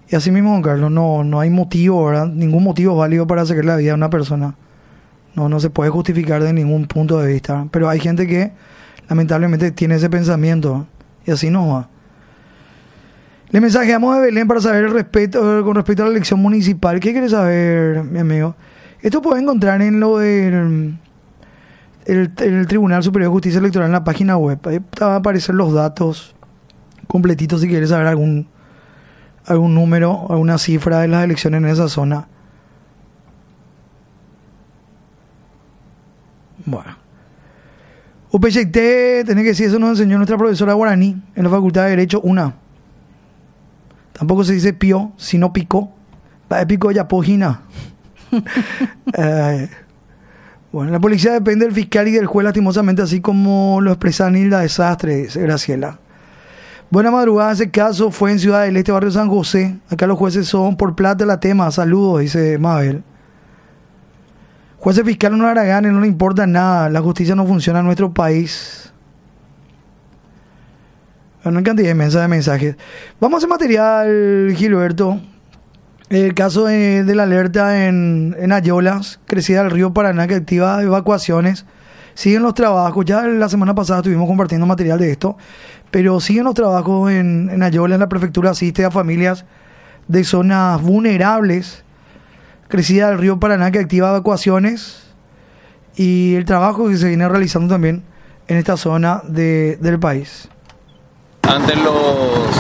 Y así mismo, don Carlos, no hay motivo, ¿verdad? Ningún motivo válido para sacar la vida a una persona. No se puede justificar de ningún punto de vista. Pero hay gente que lamentablemente tiene ese pensamiento y así no va. Le mensajeamos de Belén para saber con respecto a la elección municipal. ¿Qué quiere saber, mi amigo? Esto puede encontrar en lo del el Tribunal Superior de Justicia Electoral en la página web. Ahí te van a aparecer los datos completitos si quieres saber algún número, alguna cifra de las elecciones en esa zona. Bueno. UPYT, tenés que decir, eso nos enseñó nuestra profesora guaraní en la Facultad de Derecho, una. Tampoco se dice pío, sino pico. Va de pico ya pojina. Bueno, la policía depende del fiscal y del juez lastimosamente, así como lo expresa Nilda Desastre, dice Graciela. Buena madrugada, ese caso fue en Ciudad del Este, barrio San José. Acá los jueces son por plata la tema. Saludos, dice Mabel. Jueces fiscales no hará ganes, no le importa nada. La justicia no funciona en nuestro país. Una cantidad inmensa de mensajes. Vamos a hacer material, Gilberto. El caso de la alerta en Ayolas, crecida del río Paraná, que activa evacuaciones. Siguen los trabajos. Ya la semana pasada estuvimos compartiendo material de esto. Pero siguen los trabajos en Ayolas. La prefectura asiste a familias de zonas vulnerables. Crecida del río Paraná, que activa evacuaciones. Y el trabajo que se viene realizando también en esta zona del país. Ante los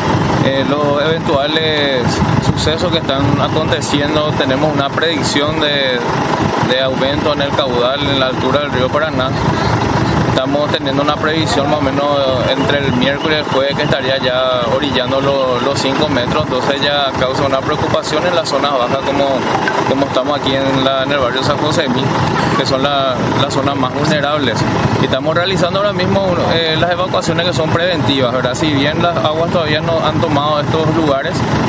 eventuales sucesos que están aconteciendo, tenemos una predicción de aumento en el caudal en la altura del río Paraná. Estamos teniendo una previsión más o menos entre el miércoles y el jueves que estaría ya orillando los 5 metros, entonces ya causa una preocupación en las zonas bajas como estamos aquí en el barrio San José, que son las zonas más vulnerables. Y estamos realizando ahora mismo las evacuaciones que son preventivas, ¿verdad? Si bien las aguas todavía no han tomado estos lugares,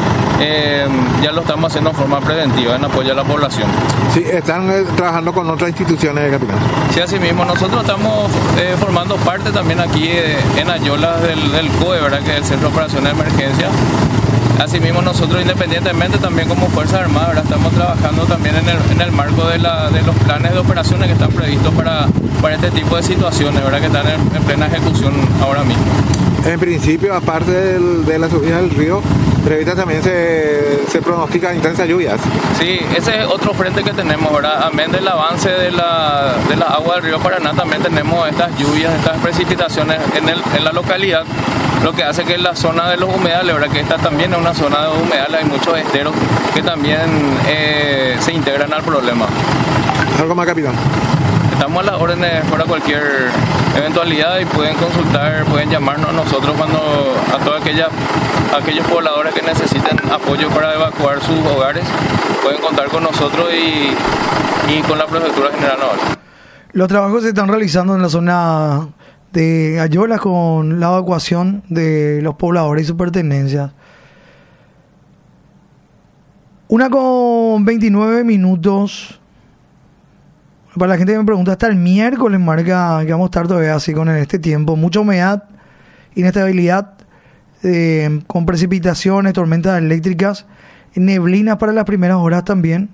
ya lo estamos haciendo en forma preventiva en apoyo a la población. Sí, están trabajando con otras instituciones, capitán. Sí, así mismo. Nosotros estamos formando parte también aquí en Ayolas del COE, ¿verdad? Que es el Centro de Operaciones de Emergencia. Asimismo, nosotros independientemente también como Fuerzas Armadas, ¿verdad? Estamos trabajando también en el marco de los planes de operaciones que están previstos para este tipo de situaciones, ¿verdad? Que están en plena ejecución ahora mismo. En principio, aparte de la subida del río, prevista también se pronostican intensas lluvias. Sí, ese es otro frente que tenemos, ¿verdad? Amén del avance de la agua del río Paraná, también tenemos estas lluvias, estas precipitaciones en la localidad, lo que hace que la zona de los humedales, ¿verdad? Que esta también es una zona de humedales, hay muchos esteros que también se integran al problema. ¿Algo más, capitán? Estamos a las órdenes para cualquier eventualidad y pueden consultar, pueden llamarnos a nosotros a todos aquellos pobladores que necesiten apoyo para evacuar sus hogares, pueden contar con nosotros y con la Prefectura General Naval. Los trabajos se están realizando en la zona de Ayolas con la evacuación de los pobladores y sus pertenencias. 1:29. Para la gente que me pregunta, hasta el miércoles marca que vamos a estar todavía así con este tiempo. Mucha humedad, inestabilidad, con precipitaciones, tormentas eléctricas, neblinas para las primeras horas también.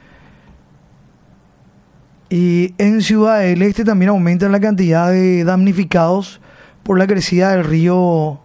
Y en Ciudad del Este también aumenta la cantidad de damnificados por la crecida del río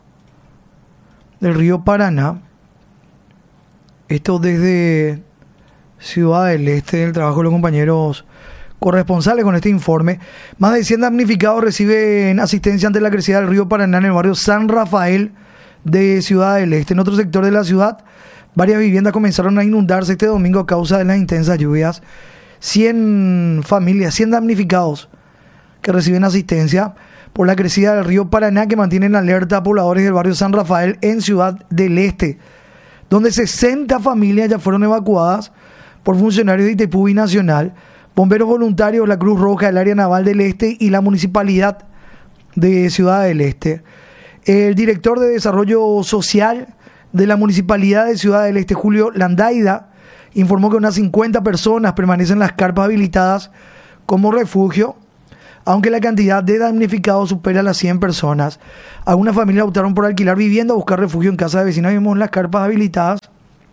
Paraná. Esto desde Ciudad del Este, el trabajo de los compañeros corresponsales con este informe. Más de 100 damnificados reciben asistencia ante la crecida del río Paraná en el barrio San Rafael de Ciudad del Este. En otro sector de la ciudad, varias viviendas comenzaron a inundarse este domingo a causa de las intensas lluvias. 100 familias, 100 damnificados que reciben asistencia por la crecida del río Paraná, que mantienen alerta a pobladores del barrio San Rafael en Ciudad del Este, donde 60 familias ya fueron evacuadas por funcionarios de Itaipú Binacional, bomberos voluntarios, la Cruz Roja, el Área Naval del Este y la Municipalidad de Ciudad del Este. El director de Desarrollo Social de la Municipalidad de Ciudad del Este, Julio Landaida, informó que unas 50 personas permanecen en las carpas habilitadas como refugio, aunque la cantidad de damnificados supera las 100 personas. Algunas familias optaron por alquilar vivienda o buscar refugio en casa de vecinos. Vimos las carpas habilitadas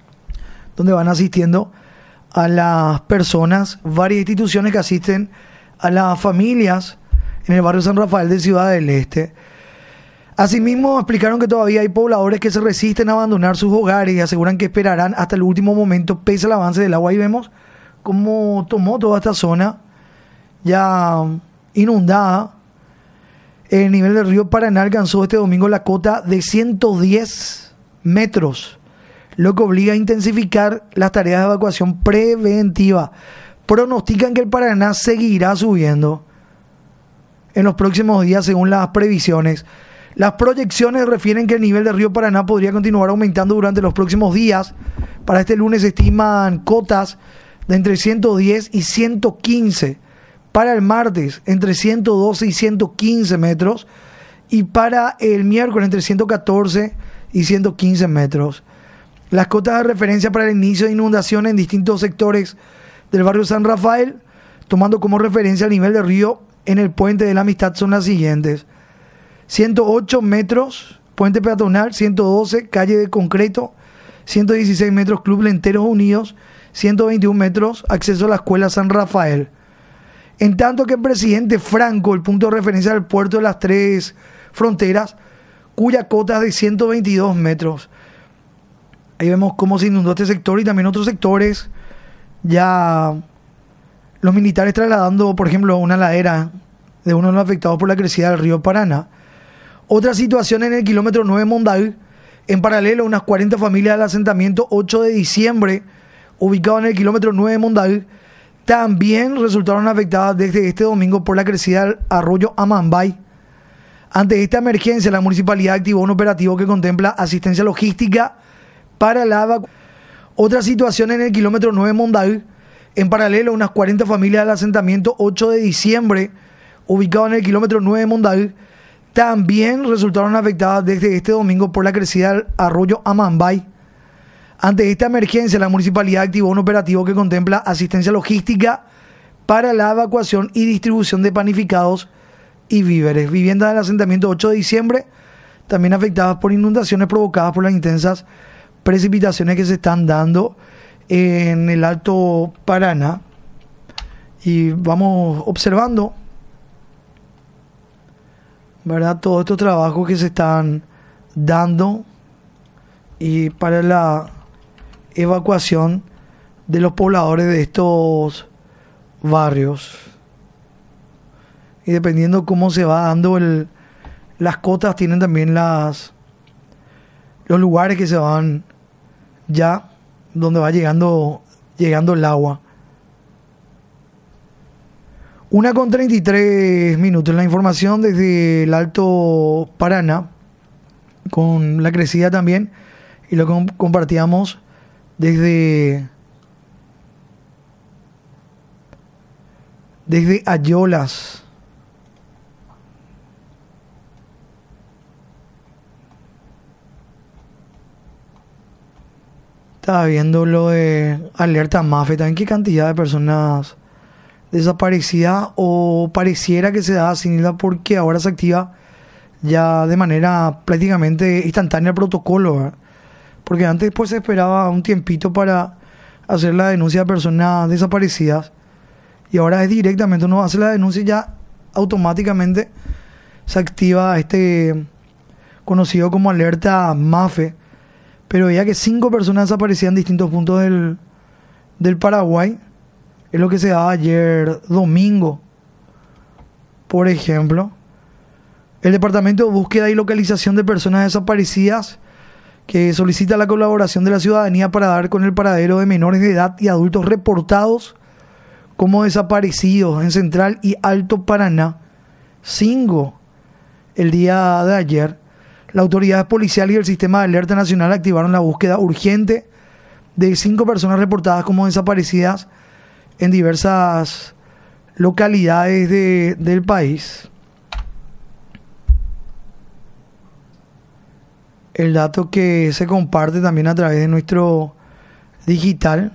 donde van asistiendo a las personas, varias instituciones que asisten a las familias en el barrio San Rafael de Ciudad del Este. Asimismo, explicaron que todavía hay pobladores que se resisten a abandonar sus hogares y aseguran que esperarán hasta el último momento pese al avance del agua. Y vemos cómo tomó toda esta zona ya inundada. El nivel del río Paraná alcanzó este domingo la cota de 110 metros, lo que obliga a intensificar las tareas de evacuación preventiva. Pronostican que el Paraná seguirá subiendo en los próximos días según las previsiones. Las proyecciones refieren que el nivel del río Paraná podría continuar aumentando durante los próximos días. Para este lunes se estiman cotas de entre 110 y 115. Para el martes, entre 112 y 115 metros. Y para el miércoles, entre 114 y 115 metros. Las cotas de referencia para el inicio de inundación en distintos sectores del barrio San Rafael, tomando como referencia el nivel del río en el puente de la Amistad, son las siguientes: 108 metros, puente peatonal; 112, calle de concreto; 116 metros, Club Lenteros Unidos; 121 metros, acceso a la escuela San Rafael. En tanto que el presidente Franco, el punto de referencia del puerto de las Tres Fronteras, cuya cota es de 122 metros. Ahí vemos cómo se inundó este sector y también otros sectores. Ya los militares trasladando, por ejemplo, una ladera de uno de los afectados por la crecida del río Paraná. Otra situación en el kilómetro 9 Mondaú. En paralelo, unas 40 familias del asentamiento 8 de diciembre, ubicado en el kilómetro 9 Mondaú, también resultaron afectadas desde este domingo por la crecida del arroyo Amambay. Ante esta emergencia, la municipalidad activó un operativo que contempla asistencia logística para la evacuación. Otra situación en el kilómetro 9 Mondaú. En paralelo, unas 40 familias del asentamiento 8 de diciembre, ubicado en el kilómetro 9 Mondaú, también resultaron afectadas desde este domingo por la crecida del arroyo Amambay. Ante esta emergencia, la municipalidad activó un operativo que contempla asistencia logística para la evacuación y distribución de panificados y víveres. Viviendas del asentamiento 8 de diciembre, también afectadas por inundaciones provocadas por las intensas precipitaciones que se están dando en el Alto Paraná. Y vamos observando, ¿verdad?, todos estos trabajos que se están dando y para la evacuación de los pobladores de estos barrios. Y dependiendo cómo se va dando las cotas, tienen también los lugares que se van ya, donde va llegando el agua. 1:33 la información desde el Alto Paraná, con la crecida también, y lo compartíamos desde Ayolas. Estaba viendo lo de alerta MAFE también, qué cantidad de personas desaparecidas, o pareciera que se da sin isla, porque ahora se activa ya de manera prácticamente instantánea el protocolo, ¿verdad? Porque antes pues se esperaba un tiempito para hacer la denuncia de personas desaparecidas, y ahora es directamente, uno hace la denuncia y ya automáticamente se activa este conocido como alerta MAFE. Pero ya que 5 personas desaparecían en distintos puntos del Paraguay, es lo que se daba ayer domingo. Por ejemplo, el Departamento de Búsqueda y Localización de Personas Desaparecidas, que solicita la colaboración de la ciudadanía para dar con el paradero de menores de edad y adultos reportados como desaparecidos en Central y Alto Paraná. 5 el día de ayer. La autoridad policial y el sistema de alerta nacional activaron la búsqueda urgente de 5 personas reportadas como desaparecidas en diversas localidades del país. El dato que se comparte también a través de nuestro digital.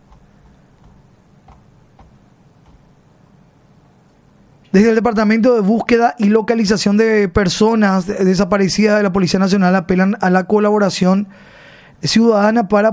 Desde el Departamento de Búsqueda y Localización de Personas Desaparecidas de la Policía Nacional apelan a la colaboración ciudadana para